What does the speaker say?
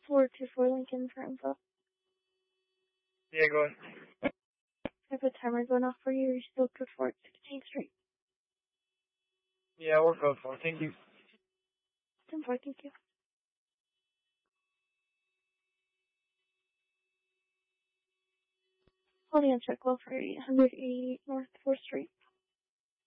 424 Lincoln for info. Yeah, go ahead. I have a timer going off for you. You're still good for it. 16th Street. Yeah, we're code 4. Thank you. 10-4, thank you. Holding on check well for 888 North 4th Street.